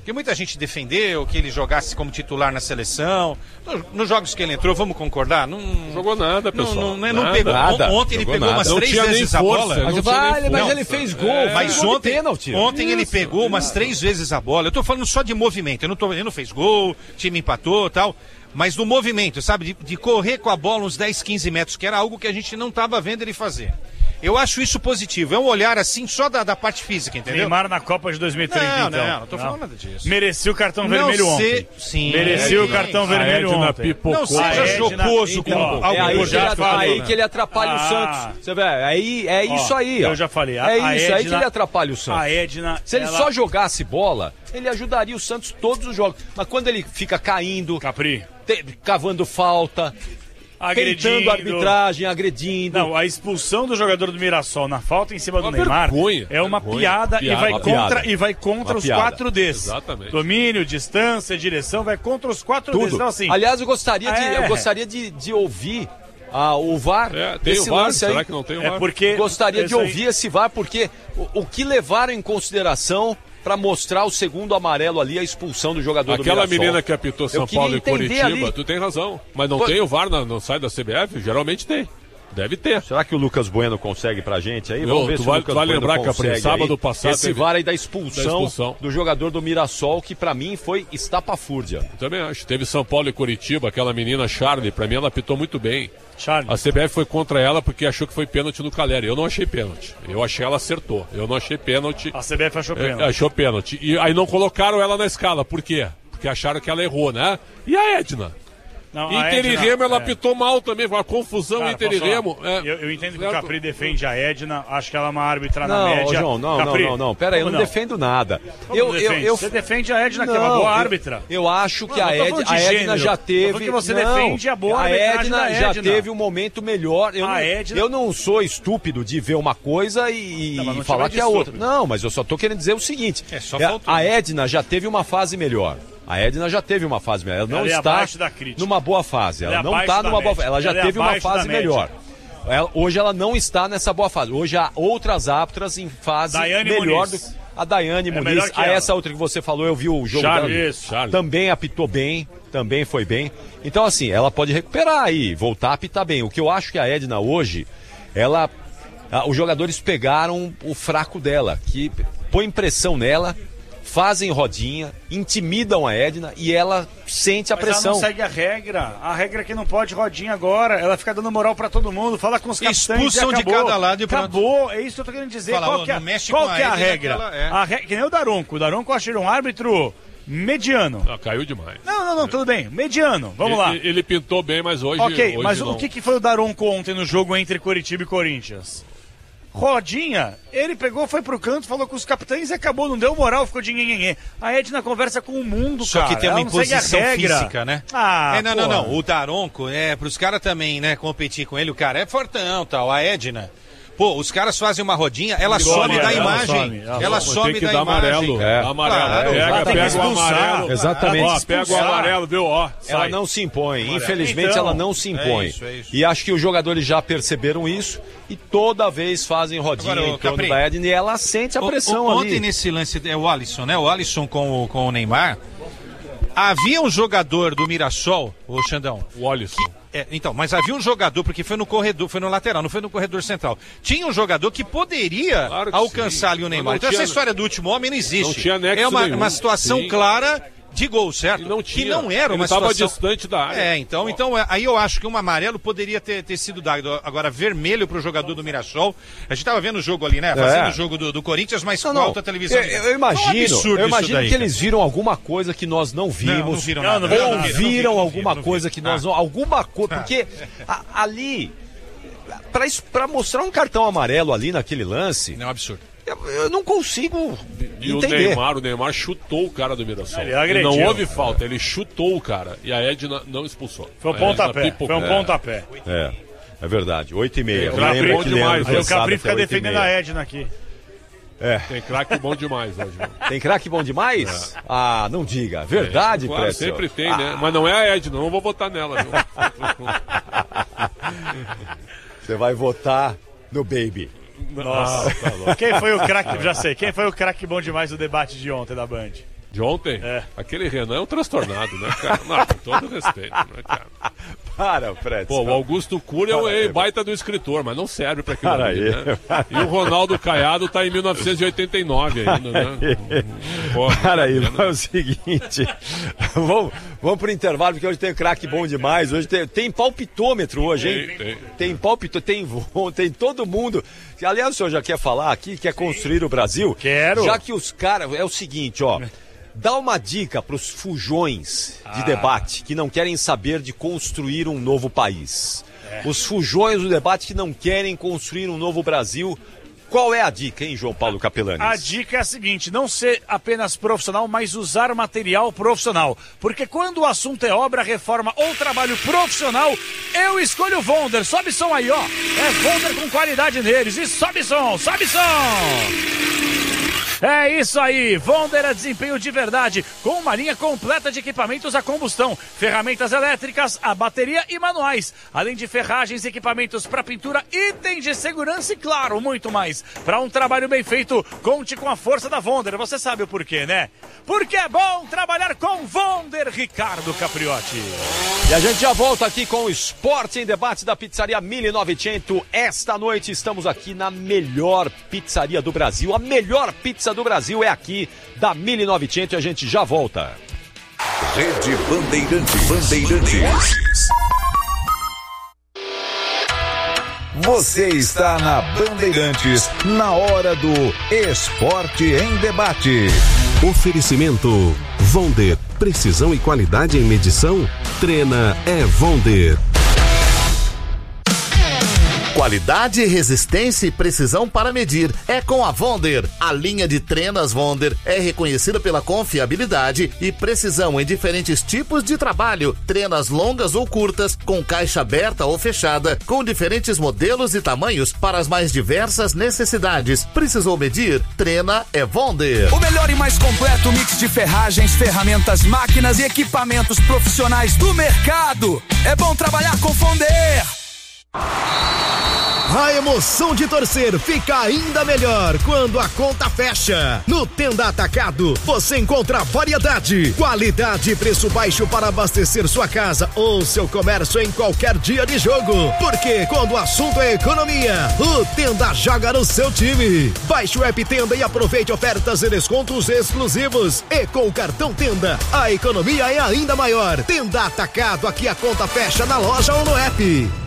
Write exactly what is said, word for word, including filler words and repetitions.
Porque muita gente defendeu que ele jogasse como titular na seleção. Nos, nos jogos que ele entrou, vamos concordar? Não jogou nada, pessoal. Não, não, nada, não pegou. nada. Ontem ele pegou nada. umas não três vezes força, a bola. Mas, vale, mas ele fez gol. É, mas gol ontem, pênalti. ontem ele Isso, pegou umas isso. três vezes a bola. Eu tô falando só de movimento. Eu não tô, ele não fez gol, o time empatou e tal. Mas do movimento, sabe? De, de correr com a bola uns dez, quinze metros, que era algo que a gente não estava vendo ele fazer. Eu acho isso positivo. É um olhar assim só da, da parte física, entendeu? Neymar na Copa de dois mil e trinta, não, então. Não, não tô falando nada disso. Merecia o cartão Não vermelho se... ontem. Sim. Merecia é, o cartão a vermelho Edna ontem. pipocou. Não seja A Edna- jocoso então, com ó, algo É aí, por que ele, já falou, aí né? que ele atrapalha Ah. o Santos. Você vê, aí, é isso Ó, aí, ó. eu já falei, a- é a isso aí Edna- que ele atrapalha o Santos. A Edna, Se ele ela- só jogasse bola, ele ajudaria o Santos todos os jogos. Mas quando ele fica caindo, Capri, te- cavando falta, agredindo. tentando arbitragem, agredindo. Não, a expulsão do jogador do Mirassol na falta em cima do Uma Neymar vergonha, é uma vergonha. piada, Piada, e vai uma contra, piada. e vai contra Uma os piada. quatro Ds. Exatamente. Domínio, distância, direção, vai contra os quatro Ds. Tudo. Então, assim, Aliás, eu gostaria de, É. eu gostaria de, de ouvir ah, o V A R. É, tem esse o V A R? lance aí. Será que não tem o V A R? é porque... Gostaria de isso aí- ouvir esse V A R, porque o, o que levaram em consideração para mostrar o segundo amarelo ali, a expulsão do jogador Aquela do Mirassol. menina que apitou São Eu queria Paulo e entender Coritiba, ali. tu tem razão. Mas não Pô- tem o V A R no, no site da C B F? Geralmente tem. Deve ter. Será que o Lucas Bueno consegue pra gente aí? Ô, Vamos ver tu se vai- o Lucas tu vai Bueno lembrar, Capri, consegue sábado aí. passado Esse teve- V A R aí da expulsão, da expulsão. do jogador do Mirassol, que pra mim foi estapafúrdia. Eu também acho. Teve São Paulo e Coritiba, aquela menina Charlie, pra mim ela apitou muito bem. Charlie. A C B F foi contra ela porque achou que foi pênalti no Caleri. Eu não achei pênalti. Eu achei ela acertou. Eu não achei pênalti. A C B F achou É, pênalti. achou pênalti. E aí não colocaram ela na escala. Por quê? Porque acharam que ela errou, né? E a Edna? Não, a Inter e Edna- Remo, ela é. apitou mal também. Foi uma confusão Cara, Inter e posso falar? Remo. É. Eu, eu entendo que o Certo? Capri defende a Edna, acho que ela é uma árbitra na Não, ô, média. João, não, Capri, não, não, não. Pera aí, eu como não, defendo nada. Como eu, eu, defende? eu, Você defende a Edna, que é uma Não, boa eu- árbitra. Eu acho que Não, a, não tô Ed, falando de a Edna gênero. já Tô teve. falando que você não, defende a boa a arbitragem Edna da já Edna. teve um momento melhor. Eu, A não, Edna- eu não sou estúpido de ver uma coisa e, Não, mas não e falar te que é a vai de outra. estúpido. Não, mas eu só tô querendo dizer o seguinte: É, só é, faltou. a Edna já teve uma fase melhor. A Edna já teve uma fase melhor. Ela não Ela é está abaixo da crítica. numa boa fase. Ela, Ela é não abaixo está da numa boa média. fase. Ela já Ela é teve uma abaixo da fase média. melhor. Ela- hoje ela não está nessa boa fase. Hoje há outras árbitras em fase Daiane melhor Muniz. do a Daiane melhor Muniz. que A ela. essa outra que você falou, eu vi o jogo Charlie, dela. isso. Charlie. Também apitou bem, também foi bem. Então, assim, ela pode recuperar aí, voltar a apitar bem. O que eu acho que a Edna hoje, ela. ah, os jogadores pegaram o fraco dela, que põe pressão nela, fazem rodinha, intimidam a Edna e ela sente a Mas pressão. ela não segue a regra. A regra é que não pode rodinha agora. Ela fica dando moral pra todo mundo. Fala com os capitães Expulsam e de acabou. cada lado e pronto. Acabou. É isso que eu tô querendo dizer. Fala, qual ô, que é, não mexe qual com que é a a Edna, regra? que ela é. A re... Que nem o Daronco. O Daronco eu achei um árbitro mediano. Ah, caiu demais. Não, não, não, tudo bem. Mediano. Vamos lá. Ele, ele pintou bem, mas hoje. Ok, hoje mas não. o que, que foi o Daronco ontem no jogo entre Coritiba e Corinthians? Rodinha, ele pegou, foi pro canto, falou com os capitães e acabou, não deu moral, ficou de nhenhenhê. A Edna conversa com o mundo, Só cara. que tem uma Ela não segue a imposição regra. física, né? Ah, é, não, não, porra. não. O Daronco, é, pros caras também, né, competir com ele, o cara é fortão, tal. A Edna, pô, os caras fazem uma rodinha, ela Some, some da ela imagem. some, ela Ela Tem some que da dar imagem. amarelo. É. Dá amarelo. Claro, pega, vai ter pega que o expulsar. amarelo. Exatamente. Ó, pega o Expulsar. amarelo, viu? Ó, Ela sai. não se impõe, infelizmente Então, ela não se impõe. é isso, é isso. E acho que os jogadores já perceberam isso e toda vez fazem rodinha Agora, ô, em torno Capri, da Edna e ela sente a O- pressão o- Ontem ali. nesse lance, é o Alisson, né? O Alisson com o, com o Neymar. Havia um jogador do Mirassol, o Xandão. O Alisson. É, então, mas havia um jogador, porque foi no corredor, foi no lateral, não foi no corredor central. Tinha um jogador que poderia Claro que alcançar sim. ali o Mas Neymar. não Então tinha- essa história do último homem não existe. Não tinha nexo é uma, nenhum. uma situação Sim. clara de gol, certo? E não que tinha. não era Ele uma estava situação... distante da área. É, então, então é, aí eu acho que um amarelo poderia ter, ter sido dado. Agora, vermelho pro jogador do Mirassol. A gente tava vendo o jogo ali, né? Fazendo É. o jogo do, do Corinthians, mas Não, com não. alta televisão. Eu, eu imagino, É um absurdo eu isso imagino daí, que cara. eles viram alguma coisa que nós não vimos. Não, não viram Não, nada. não viram Não nada. vi, não vi, Ouviram não vi, alguma não vi. coisa que nós Ah. não. Alguma coisa. Porque a- ali. Pra, isso- pra mostrar um cartão amarelo ali naquele lance, Não, é um absurdo. eu, eu não consigo E o entender. Neymar, o Neymar chutou o cara do Mirassol. Ele Ele agrediu. não houve falta, ele chutou o cara. E a Edna não expulsou. Foi um A Edna pontapé. pipocou. Foi um pontapé. É, é verdade. oito e meia. É, Eu Capri lembro bom que demais. Leandro Aí o Cansado Capri até fica oito e defendendo meia. a Edna aqui. Tem craque bom demais hoje. Viu? Tem craque bom demais? Ah, não diga. Verdade, Claro, Précio? sempre tem, né? Mas não é a Edna, não vou votar nela. Viu? Você vai votar no Baby. Nossa, tá louco. Quem foi o craque, já sei, quem foi o craque bom demais do debate de ontem da Band? De ontem? É. Aquele Renan é um transtornado, né, cara? Não, com todo respeito, né, cara? Para, Fred. Pô, o Augusto Cury é um baita do escritor, mas não serve pra aquilo Para ali, aí. né? E o Ronaldo Caiado tá em mil novecentos e oitenta e nove ainda, né? Pô, Para aí, né? é o seguinte. vamos, vamos pro intervalo, porque hoje tem craque bom demais. Hoje tem, tem palpitômetro hoje, hein? Tem, tem. Tem palpitômetro, tem voo, tem todo mundo. Aliás, o senhor já quer falar aqui, quer construir o Brasil? Quero. Já que os caras. É o seguinte, ó. Dá uma dica para os fujões de Ah. debate que não querem saber de construir um novo país. É. Os fujões do debate que não querem construir um novo Brasil. Qual é a dica, hein, João Paulo Capelanes? A dica é a seguinte, não ser apenas profissional, mas usar material profissional. Porque quando o assunto é obra, reforma ou trabalho profissional, eu escolho o Vonder. Sobe som aí, ó. É Vonder com qualidade neles. E sobe som, sobe som! É isso aí, Vonder é desempenho de verdade, com uma linha completa de equipamentos a combustão, ferramentas elétricas, a bateria e manuais, além de ferragens, equipamentos para pintura, itens de segurança e, claro, muito mais. Para um trabalho bem feito, conte com a força da Vonder, você sabe o porquê, né? Porque é bom trabalhar com Vonder, Ricardo Capriotti. E a gente já volta aqui com o Esporte em Debate da Pizzaria mil e novecentos. Esta noite estamos aqui na melhor pizzaria do Brasil, a melhor pizza do Brasil é aqui, da mil e novecentos, e a gente já volta. Rede Bandeirantes. Bandeirantes. Você está na Bandeirantes, na hora do Esporte em Debate. Oferecimento Vonder, precisão e qualidade em medição? Trena é Vonder. Qualidade, resistência e precisão para medir é com a Vonder. A linha de trenas Vonder é reconhecida pela confiabilidade e precisão em diferentes tipos de trabalho. Trenas longas ou curtas, com caixa aberta ou fechada, com diferentes modelos e tamanhos para as mais diversas necessidades. Precisou medir? Trena é Vonder. O melhor e mais completo mix de ferragens, ferramentas, máquinas e equipamentos profissionais do mercado. É bom trabalhar com Vonder. A emoção de torcer fica ainda melhor quando a conta fecha. No Tenda Atacado, você encontra variedade, qualidade e preço baixo para abastecer sua casa ou seu comércio em qualquer dia de jogo. Porque quando o assunto é economia, o Tenda joga no seu time. Baixe o app Tenda e aproveite ofertas e descontos exclusivos. E com o cartão Tenda, a economia é ainda maior. Tenda Atacado, aqui a conta fecha na loja ou no app.